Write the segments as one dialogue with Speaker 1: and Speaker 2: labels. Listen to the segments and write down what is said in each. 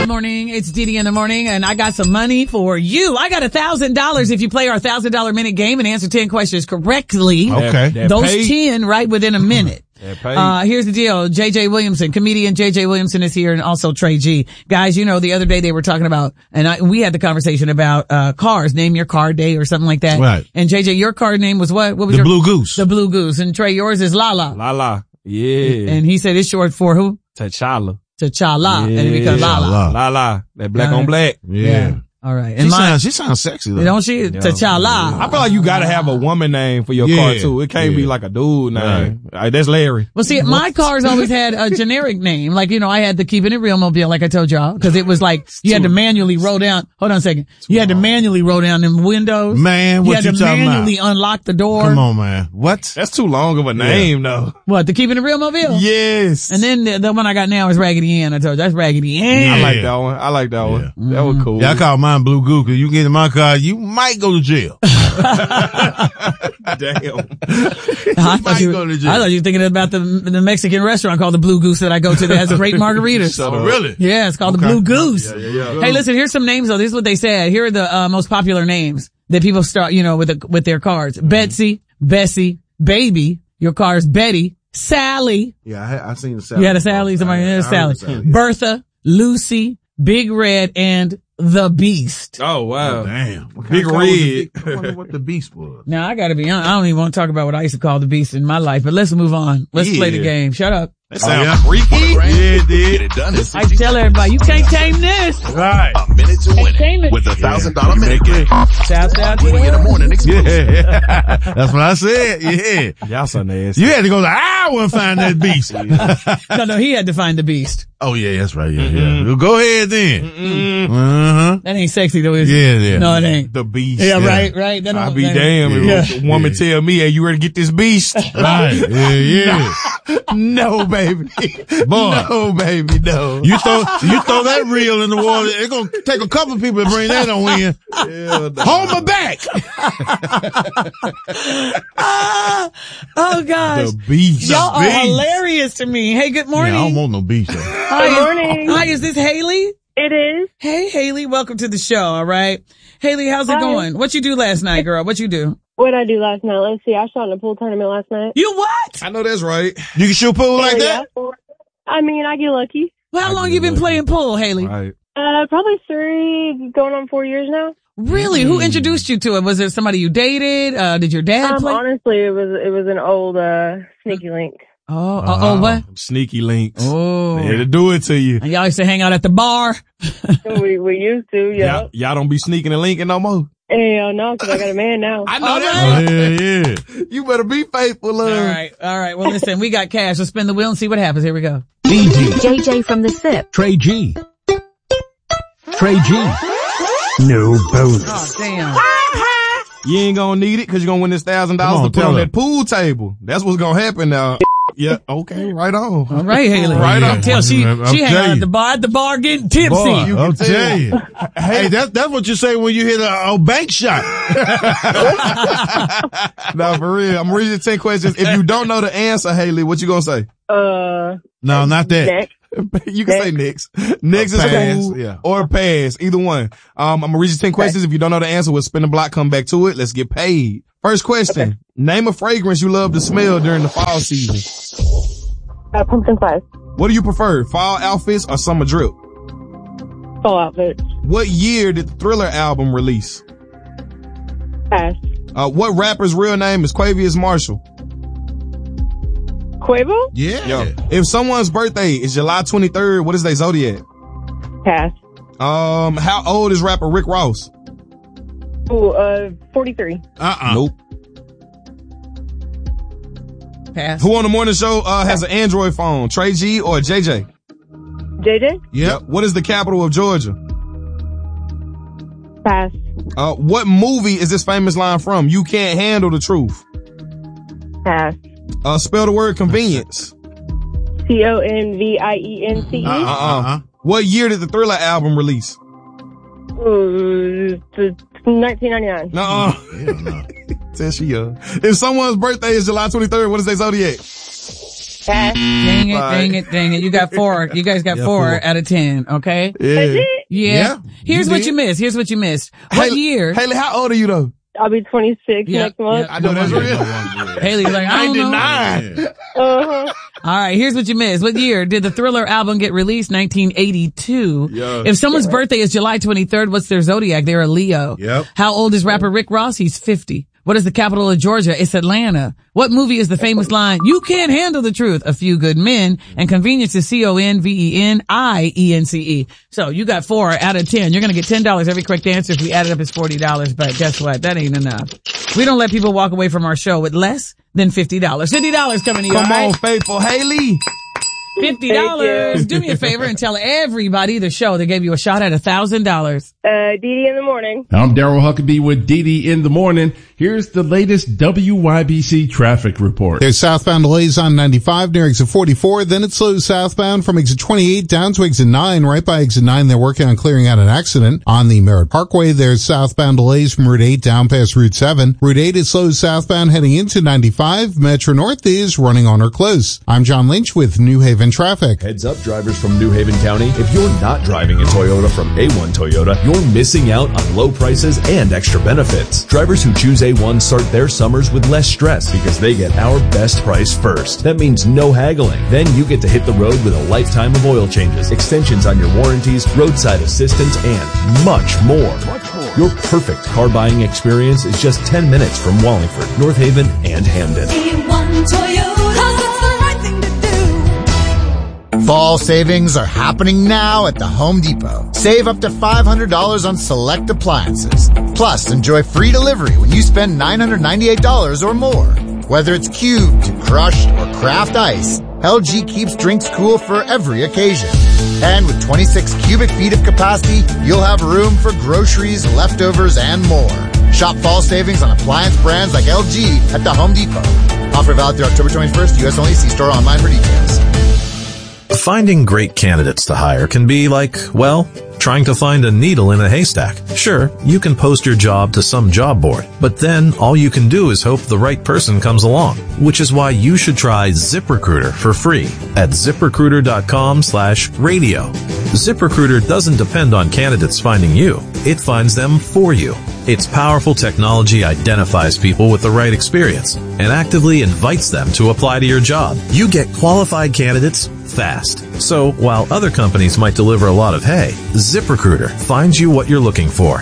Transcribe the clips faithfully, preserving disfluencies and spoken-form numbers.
Speaker 1: Good morning. It's Didi in the morning, and I got some money for you. I got a thousand dollars if you play our thousand dollar minute game and answer ten questions correctly.
Speaker 2: Okay.
Speaker 3: That
Speaker 1: Those
Speaker 3: paid.
Speaker 1: ten right within a minute.
Speaker 3: That paid.
Speaker 1: Uh, here's the deal. J J Williamson, comedian J J Williamson is here, and also Trey G. Guys, you know, the other day they were talking about, and I, we had the conversation about, uh, cars. Name your car day or something like that.
Speaker 2: Right.
Speaker 1: And J J, your car name was what? What was
Speaker 2: The
Speaker 1: your?
Speaker 2: Blue Goose.
Speaker 1: The Blue Goose. And Trey, yours is Lala.
Speaker 3: La la. Yeah.
Speaker 1: And he said it's short for who?
Speaker 3: T'Challa.
Speaker 1: T'Challa.
Speaker 3: Yeah.
Speaker 1: And it becomes Lala.
Speaker 3: La la. That black
Speaker 1: All
Speaker 3: on
Speaker 1: right.
Speaker 3: black.
Speaker 2: Yeah.
Speaker 1: All right.
Speaker 2: She
Speaker 1: And mine,
Speaker 2: sounds, she sounds sexy though.
Speaker 1: don't she? T'Challa.
Speaker 3: I feel like you gotta have a woman name for your
Speaker 2: Yeah.
Speaker 3: car too. It can't be
Speaker 2: Yeah.
Speaker 3: like a dude name. All right, that's Larry.
Speaker 1: Well, see, my car's always had a generic name. Like, you know, I had the Keeping It Real mobile, like I told y'all, cause it was like, you had to manually roll down, hold on a second. You had to manually roll down them windows.
Speaker 2: Man,
Speaker 1: You
Speaker 2: what
Speaker 1: had
Speaker 2: you
Speaker 1: to
Speaker 2: talking
Speaker 1: manually
Speaker 2: about?
Speaker 1: unlock the door.
Speaker 2: Come on, man. What?
Speaker 3: That's too long of a name though.
Speaker 1: What, the Keeping It Real mobile?
Speaker 3: Yes.
Speaker 1: And then the, the one I got now is Raggedy Ann. I told you, that's Raggedy Ann.
Speaker 3: I
Speaker 2: Yeah.
Speaker 3: like that one. I like that one. That was cool.
Speaker 2: Yeah, I call mine Blue Goose because you get in my car, you might go to jail.
Speaker 3: Damn.
Speaker 1: I thought
Speaker 2: might
Speaker 1: you,
Speaker 2: go to jail.
Speaker 1: I thought you were thinking about the, the Mexican restaurant called the Blue Goose that I go to that has great margaritas.
Speaker 2: Oh, really?
Speaker 1: Yeah, it's called the Blue Goose.
Speaker 3: Yeah, yeah, yeah.
Speaker 1: Hey, listen, here's some names though. This is what they said. Here are the uh, most popular names that people start, you know, with the, with their cars.
Speaker 2: Mm-hmm.
Speaker 1: Betsy, Bessie, Baby, your car's Betty, Sally.
Speaker 2: Yeah, I, I seen the Sally.
Speaker 1: You had a Sally, somebody,
Speaker 2: I-
Speaker 1: there's
Speaker 2: I heard
Speaker 1: Sally.
Speaker 2: the yeah.
Speaker 1: Bertha, Lucy, Big Red, and the Beast.
Speaker 3: Oh wow.
Speaker 2: Damn. What
Speaker 3: Big
Speaker 2: kind of car was the
Speaker 3: Red.
Speaker 2: Big- I wonder what the Beast was.
Speaker 1: Now I gotta be honest, I don't even want to talk about what I used to call the Beast in my life, but let's move on. Let's play the
Speaker 3: Yeah.
Speaker 1: game. Shut up.
Speaker 3: That
Speaker 2: Oh,
Speaker 3: sounds
Speaker 2: yeah?
Speaker 3: freaky.
Speaker 2: Yeah, it did.
Speaker 4: Get it done in
Speaker 1: I tell everybody, you can't tame this.
Speaker 2: Right.
Speaker 4: a minute to win
Speaker 1: Tame it.
Speaker 4: it with a thousand dollar minute game.
Speaker 1: Shout out to
Speaker 4: Winning in the
Speaker 1: them.
Speaker 4: morning exclusive.
Speaker 2: Yeah. That's what I said. Yeah.
Speaker 3: Y'all so nasty.
Speaker 2: You had to go to Iowa and find that Beast.
Speaker 1: No, no, he had to find the Beast.
Speaker 2: Oh, yeah, that's right. Yeah, yeah. Well, go ahead then. Uh-huh.
Speaker 1: That ain't sexy though, is it?
Speaker 2: Yeah, yeah.
Speaker 1: No, it ain't.
Speaker 3: The beast.
Speaker 1: Yeah, right, right. That
Speaker 3: I'd
Speaker 1: don't-
Speaker 3: be
Speaker 1: that-
Speaker 3: damned if
Speaker 1: Yeah.
Speaker 3: a woman tell me, hey, you ready to get this beast?
Speaker 2: Right. Yeah, yeah.
Speaker 3: No, baby.
Speaker 2: Boy.
Speaker 3: No, baby, no.
Speaker 2: You throw, you throw that reel in the water, it's gonna take a couple people to bring that on in.
Speaker 3: Hell no.
Speaker 2: Hold my back.
Speaker 1: Ah, oh gosh.
Speaker 3: The beast.
Speaker 1: Y'all are
Speaker 2: Beast.
Speaker 1: hilarious to me. Hey, good morning.
Speaker 2: Yeah, I don't want no beast. though.
Speaker 1: Hi,
Speaker 5: Good morning.
Speaker 1: Hi, is this Haley?
Speaker 5: It is.
Speaker 1: Hey, Haley, welcome to the show, all right? Haley, how's it
Speaker 5: Hi.
Speaker 1: going? What you do last night, girl? What you do?
Speaker 5: What did I do last night? Let's see. I shot in a pool tournament last night.
Speaker 1: You what?
Speaker 3: I know that's right.
Speaker 2: You can shoot pool like
Speaker 5: Yeah.
Speaker 2: that?
Speaker 5: I mean, I get lucky.
Speaker 1: Well, how
Speaker 3: I
Speaker 1: long
Speaker 3: do
Speaker 1: you been
Speaker 3: love
Speaker 1: playing pool, Haley?
Speaker 3: Right.
Speaker 5: Uh, probably three, going on four years now.
Speaker 1: Really? Who introduced you to it? Was it somebody you dated? Uh, did your dad
Speaker 5: Um,
Speaker 1: play?
Speaker 5: honestly, it was it was an old uh sneaky link.
Speaker 1: Oh, oh, oh, what?
Speaker 3: Sneaky links.
Speaker 1: Oh.
Speaker 3: They had to do it to you.
Speaker 1: And y'all used to hang out at the bar?
Speaker 5: we we used to, yeah.
Speaker 3: Y'all, y'all don't be sneaking and linking no more.
Speaker 5: Hell no, because I got a man now.
Speaker 3: I know
Speaker 1: All
Speaker 3: that.
Speaker 2: Yeah, yeah.
Speaker 3: You better be faithful, love.
Speaker 1: All right, all right. Well, listen, we got cash. Let's spin the wheel and see what happens. Here we go.
Speaker 6: D G,
Speaker 7: J J from the SIP.
Speaker 6: Trey G. Trey G. No bonus.
Speaker 1: Oh, damn.
Speaker 3: You ain't gonna need it because you're gonna win this thousand
Speaker 2: Come
Speaker 3: dollars
Speaker 2: on,
Speaker 3: to put
Speaker 2: tell
Speaker 3: on
Speaker 2: her.
Speaker 3: that pool table. That's what's gonna happen now. Yeah, okay, right on.
Speaker 1: All right, Haley.
Speaker 3: Right
Speaker 1: I
Speaker 3: on.
Speaker 1: can tell she,
Speaker 2: I'll
Speaker 1: she hang
Speaker 2: tell
Speaker 1: out at
Speaker 2: you.
Speaker 1: the bar, at the bar getting tipsy.
Speaker 2: Boy,
Speaker 3: You
Speaker 2: I'll
Speaker 3: can
Speaker 2: tell
Speaker 3: tell.
Speaker 2: you. Hey, that's, that's what you say when you hit a, a bank shot.
Speaker 3: No, for real. I'm reading the ten questions. If you don't know the answer, Haley, what you gonna say?
Speaker 5: Uh,
Speaker 2: No, not that.
Speaker 5: next.
Speaker 3: You can say next. Next is
Speaker 2: pass,
Speaker 3: cool
Speaker 2: yeah.
Speaker 3: or pass. Either one. Um, I'm gonna read you ten questions. If you don't know the answer, we'll spin the block, come back to it. Let's get paid. First question. Name a fragrance you love to smell during the fall season.
Speaker 5: Uh, pumpkin spice.
Speaker 3: What do you prefer? Fall outfits or summer drip?
Speaker 5: Fall outfit.
Speaker 3: What year did the Thriller album release?
Speaker 5: Pass.
Speaker 3: Uh, what rapper's real name is Quavious Marshall?
Speaker 5: Quavo?
Speaker 2: Yeah.
Speaker 3: Yo, if someone's birthday is July twenty-third, what is their zodiac?
Speaker 5: Pass.
Speaker 3: Um, how old is rapper Rick Ross?
Speaker 5: Ooh, uh, forty-three.
Speaker 2: Uh-uh.
Speaker 3: Nope.
Speaker 1: Pass.
Speaker 3: Who on the morning show uh, has an Android phone? Trey G or J J?
Speaker 5: J J?
Speaker 2: Yep.
Speaker 3: What is the capital of Georgia?
Speaker 5: Pass.
Speaker 3: Uh, what movie is this famous line from? You can't handle the truth.
Speaker 5: Pass.
Speaker 3: Uh, spell the word convenience.
Speaker 5: C O N V I E N C E.
Speaker 3: Uh-uh.
Speaker 2: Uh-uh.
Speaker 3: What year did the Thriller album release?
Speaker 5: Ooh, nineteen ninety-nine.
Speaker 3: Nuh-uh.
Speaker 2: Hell no.
Speaker 3: Says she young. If someone's birthday is July twenty-third, what is their zodiac?
Speaker 5: Pass.
Speaker 1: Dang it,
Speaker 3: Bye.
Speaker 1: dang it, dang it. You got four. You guys got
Speaker 3: Yeah,
Speaker 1: four,
Speaker 3: four.
Speaker 1: out of ten, okay?
Speaker 5: That's
Speaker 3: Yeah.
Speaker 5: it.
Speaker 1: Yeah.
Speaker 3: Yeah,
Speaker 1: Here's
Speaker 3: you
Speaker 1: what
Speaker 3: did.
Speaker 1: you missed. Here's what you missed. What
Speaker 3: Haley,
Speaker 1: year?
Speaker 3: Haley, how old are you though?
Speaker 5: I'll be twenty-six
Speaker 1: Yeah,
Speaker 5: next month.
Speaker 3: I know that's real.
Speaker 1: Haley's like, I don't know.
Speaker 3: ninety-nine.
Speaker 5: Uh-huh.
Speaker 1: All right, here's what you missed. What year did the Thriller album get released? nineteen eighty-two.
Speaker 2: Yeah.
Speaker 1: If someone's birthday is July twenty-third, what's their zodiac? They're a Leo.
Speaker 2: Yep.
Speaker 1: How old is rapper Rick Ross? He's fifty. What is the capital of Georgia? It's Atlanta. What movie is the famous line, "You can't handle the truth"? A Few Good Men. And convenience is C O N V E N I E N C E. So you got four out of ten. You're going to get ten dollars every correct answer. If we add it up, it's forty dollars. But guess what? That ain't enough. We don't let people walk away from our show with less than fifty dollars. fifty dollars coming to you.
Speaker 3: Come
Speaker 1: all right?
Speaker 3: on, faithful Haley.
Speaker 1: fifty dollars.
Speaker 5: Thank you.
Speaker 1: Do me a favor and tell everybody the show that gave you a shot at a thousand dollars.
Speaker 5: Uh, Dee Dee in the morning.
Speaker 6: I'm Daryl Huckabee with Dee Dee in the morning. Here's the latest W Y B C traffic report.
Speaker 2: There's southbound delays on ninety-five near exit forty-four. Then it slows southbound from exit twenty-eight down to exit nine. Right by exit nine, they're working on clearing out an accident. On the Merritt Parkway, there's southbound delays from Route eight down past Route seven. Route eight is slow southbound heading into ninety-five. Metro North is running on or close. I'm John Lynch with New Haven Traffic.
Speaker 7: Heads up, drivers from New Haven County. If you're not driving a Toyota from A one Toyota, you're missing out on low prices and extra benefits. Drivers who choose A one start their summers with less stress because they get our best price first. That means no haggling. Then you get to hit the road with a lifetime of oil changes, extensions on your warranties, roadside assistance, and much more. Your perfect car buying experience is just ten minutes from Wallingford, North Haven, and Hamden.
Speaker 8: A one Toyota, it's the right thing to do.
Speaker 9: Fall savings are happening now at the Home Depot. Save up to five hundred dollars on select appliances. Plus, enjoy free delivery when you spend nine hundred ninety-eight dollars or more. Whether it's cubed, crushed, or craft ice, L G keeps drinks cool for every occasion. And with twenty-six cubic feet of capacity, you'll have room for groceries, leftovers, and more. Shop fall savings on appliance brands like L G at the Home Depot. Offer valid through October twenty-first. U S only. See store online for details.
Speaker 10: Finding great candidates to hire can be like, well, trying to find a needle in a haystack. Sure, you can post your job to some job board, but then all you can do is hope the right person comes along, which is why you should try ZipRecruiter for free at ZipRecruiter.com slash radio. ZipRecruiter doesn't depend on candidates finding you. It finds them for you. Its powerful technology identifies people with the right experience and actively invites them to apply to your job. You get qualified candidates fast. So while other companies might deliver a lot of hay, ZipRecruiter finds you what you're looking for.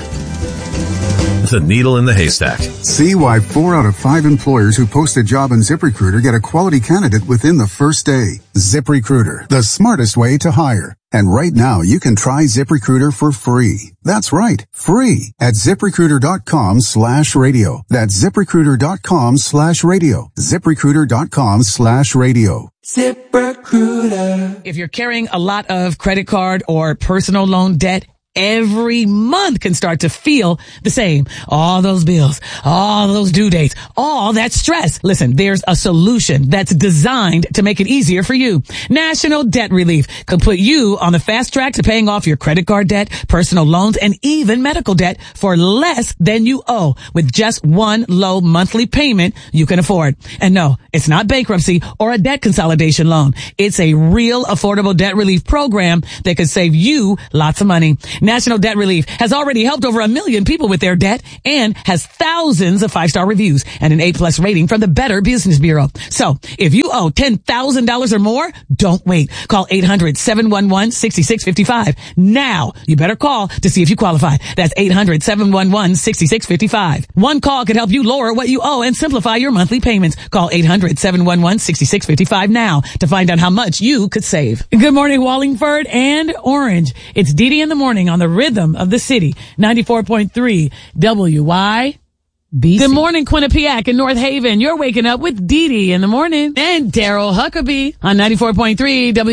Speaker 10: The needle in the haystack.
Speaker 11: See why four out of five employers who post a job in ZipRecruiter get a quality candidate within the first day. ZipRecruiter, the smartest way to hire. And right now, you can try ZipRecruiter for free. That's right, free at ZipRecruiter.com slash radio. That's ZipRecruiter.com slash radio. ZipRecruiter.com slash radio.
Speaker 1: ZipRecruiter. If you're carrying a lot of credit card or personal loan debt, every month can start to feel the same. All those bills, all those due dates, all that stress. Listen, there's a solution that's designed to make it easier for you. National Debt Relief could put you on the fast track to paying off your credit card debt, personal loans, and even medical debt for less than you owe with just one low monthly payment you can afford. And no, it's not bankruptcy or a debt consolidation loan. It's a real affordable debt relief program that could save you lots of money. National Debt Relief has already helped over a million people with their debt and has thousands of five-star reviews and an A-plus rating from the Better Business Bureau. So if you owe ten thousand dollars or more, don't wait. Call eight hundred, seven one one, six six five five. Now, you better call to see if you qualify. That's eight hundred, seven one one, six six five five. One call could help you lower what you owe and simplify your monthly payments. Call eight hundred, seven one one, six six five five now to find out how much you could save. Good morning, Wallingford and Orange. It's Dee Dee in the morning on the rhythm of the city. ninety-four point three W Y B C. Good morning, Quinnipiac in North Haven. You're waking up with Dee Dee in the morning and Daryl Huckabee on ninety-four point three W